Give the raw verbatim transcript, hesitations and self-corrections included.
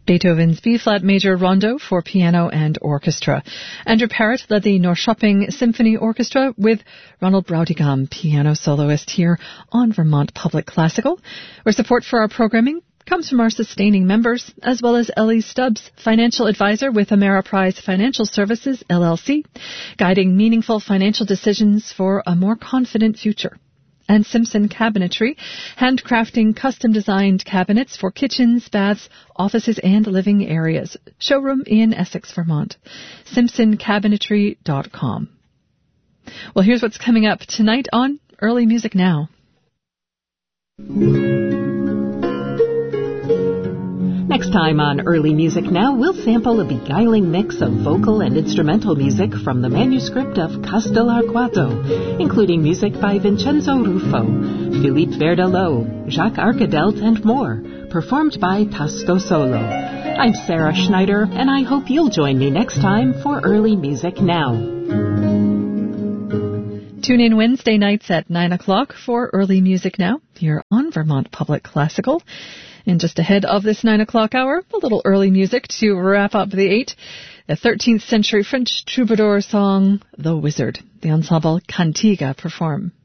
Beethoven's B-flat major rondo for piano and orchestra. Andrew Parrott led the Norrköping Symphony Orchestra with Ronald Brautigam, piano soloist, here on Vermont Public Classical, where support for our programming comes from our sustaining members, as well as Ellie Stubbs, financial advisor with Ameriprise Financial Services, L L C, guiding meaningful financial decisions for a more confident future. And Simpson Cabinetry, handcrafting custom-designed cabinets for kitchens, baths, offices, and living areas. Showroom in Essex, Vermont. simpson cabinetry dot com. Well, here's what's coming up tonight on Early Music Now. Next time on Early Music Now, we'll sample a beguiling mix of vocal and instrumental music from the manuscript of Castellarquato, including music by Vincenzo Ruffo, Philippe Verdalot, Jacques Arcadelt, and more, performed by Tasto Solo. I'm Sarah Schneider, and I hope you'll join me next time for Early Music Now. Tune in Wednesday nights at nine o'clock for Early Music Now here on Vermont Public Classical. And just ahead of this nine o'clock hour, a little early music to wrap up the eight. The thirteenth century French troubadour song, The Wizard. The ensemble Cantiga perform.